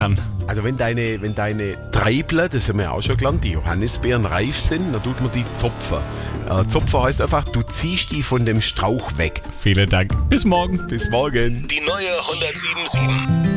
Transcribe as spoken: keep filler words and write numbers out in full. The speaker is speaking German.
Also wenn deine, wenn deine Treibler, das haben wir auch schon gelernt, die Johannisbeeren reif sind, dann tut man die zopfen. Äh, zopfen heißt einfach, du ziehst die von dem Strauch weg. Vielen Dank. Bis morgen. Bis morgen. Die neue hundertsieben Komma sieben.